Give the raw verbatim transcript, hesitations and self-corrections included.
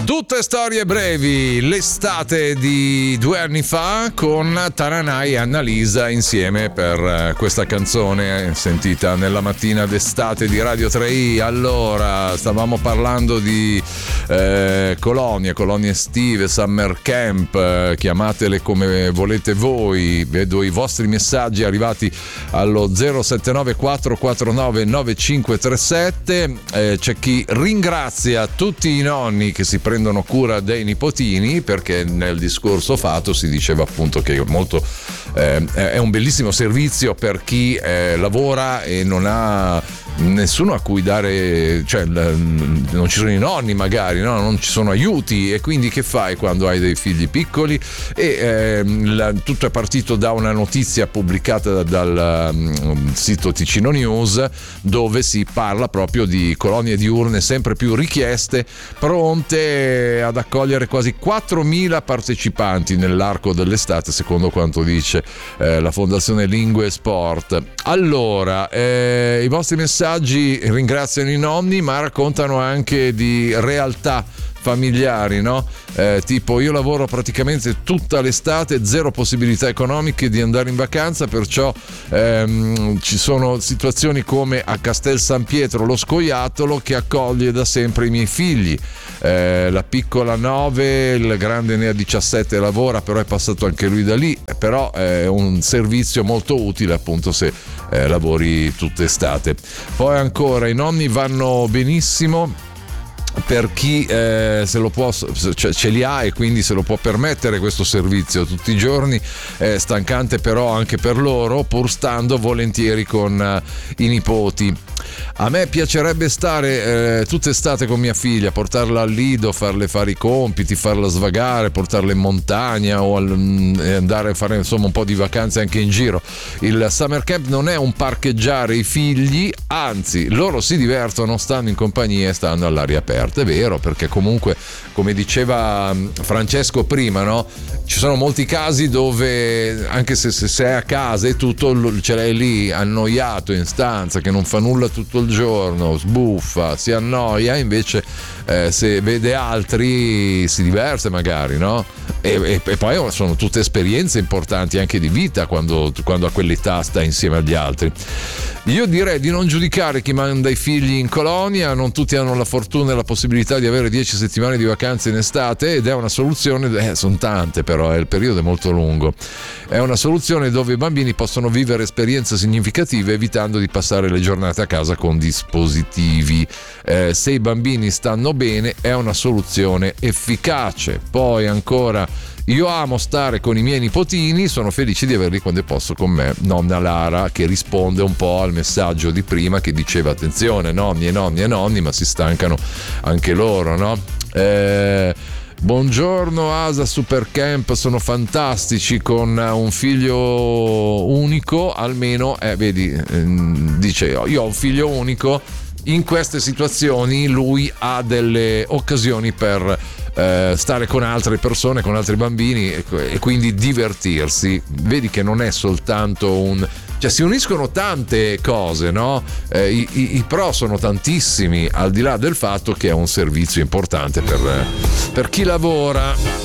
Tutte storie brevi, l'estate di due anni fa con Taranai e Annalisa insieme per questa canzone sentita nella mattina d'estate di Radio tre i. Allora, stavamo parlando di eh, colonie, colonie estive, summer camp, eh, chiamatele come volete voi. Vedo i vostri messaggi arrivati allo zero sette nove quattro quattro nove nove cinque tre sette. Eh, c'è chi ringrazia tutti i nonni che si prendono cura dei nipotini, perché nel discorso fatto si diceva appunto che è molto eh, è un bellissimo servizio per chi eh, lavora e non ha nessuno a cui dare, cioè non ci sono i nonni magari, no? Non ci sono aiuti, e quindi che fai quando hai dei figli piccoli? E eh, la, tutto è partito da una notizia pubblicata dal um, sito Ticino News, dove si parla proprio di colonie diurne sempre più richieste, pronte ad accogliere quasi quattromila partecipanti nell'arco dell'estate, secondo quanto dice eh, la Fondazione Lingue e Sport. Allora, eh, i vostri messaggi ringraziano i nonni, ma raccontano anche di realtà familiari, no? Eh, tipo, io lavoro praticamente tutta l'estate, zero possibilità economiche di andare in vacanza, perciò ehm, ci sono situazioni come a Castel San Pietro lo Scoiattolo, che accoglie da sempre i miei figli, eh, la piccola nove, il grande ne ha diciassette, lavora, però è passato anche lui da lì, però è un servizio molto utile appunto se eh, lavori tutta estate. Poi ancora, i nonni vanno benissimo per chi eh, se lo può, cioè, ce li ha e quindi se lo può permettere questo servizio tutti i giorni. È stancante però anche per loro, pur stando volentieri con uh, i nipoti. A me piacerebbe stare eh, tutta estate con mia figlia, portarla al lido, farle fare i compiti, farla svagare, portarla in montagna o al, andare a fare insomma un po' di vacanze anche in giro. Il summer camp non è un parcheggiare i figli, anzi loro si divertono, stanno in compagnia e stanno all'aria aperta. È vero, perché comunque, come diceva Francesco prima, no? Ci sono molti casi dove anche se, se sei a casa e tutto, ce l'hai lì annoiato in stanza che non fa nulla tutto il giorno, sbuffa, si annoia, invece eh, se vede altri si diverte magari, no? E, e, e poi sono tutte esperienze importanti anche di vita quando, quando a quell'età sta insieme agli altri. Io direi di non giudicare chi manda i figli in colonia, non tutti hanno la fortuna e la possibilità di avere dieci settimane di vacanze in estate, ed è una soluzione, eh, sono tante però, eh, il periodo è molto lungo, è una soluzione dove i bambini possono vivere esperienze significative evitando di passare le giornate a casa con dispositivi. Eh, se i bambini stanno bene è una soluzione efficace. Poi ancora, io amo stare con i miei nipotini, sono felice di averli quando posso con me. Nonna Lara, che risponde un po' al messaggio di prima che diceva attenzione, nonni e nonni e nonni, ma si stancano anche loro, no? Eh, buongiorno Asa Supercamp, sono fantastici con un figlio unico, almeno, eh, vedi, dice io ho un figlio unico, in queste situazioni lui ha delle occasioni per eh, stare con altre persone, con altri bambini e, e quindi divertirsi. Vedi che non è soltanto un, cioè si uniscono tante cose, no? Eh, i, i, i pro sono tantissimi, al di là del fatto che è un servizio importante per, per chi lavora.